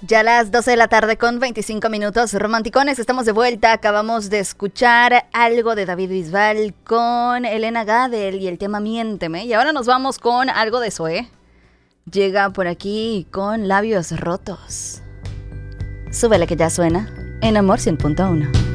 Ya a las 12 de la tarde con 25 minutos, romanticones, estamos de vuelta. Acabamos de escuchar algo de David Bisbal con Elena Gadel y el tema Miénteme. Y ahora nos vamos con algo de Zoé. Llega por aquí con Labios Rotos. Súbele que ya suena en Amor 100.1.